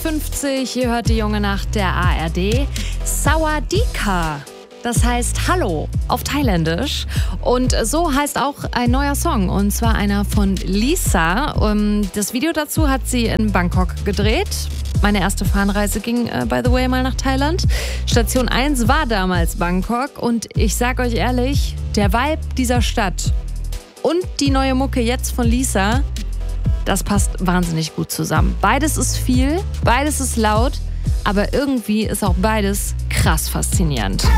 8.50 Uhr, hier hört die junge Nacht der ARD. Sawadika. Das heißt Hallo auf Thailändisch. Und so heißt auch ein neuer Song. Und zwar einer von Lisa. Das Video dazu hat sie in Bangkok gedreht. Meine erste Fernreise ging, by the way, mal nach Thailand. Station 1 war damals Bangkok. Und ich sag euch ehrlich, der Vibe dieser Stadt und die neue Mucke jetzt von Lisa, das passt wahnsinnig gut zusammen. Beides ist viel, beides ist laut, aber irgendwie ist auch beides krass faszinierend.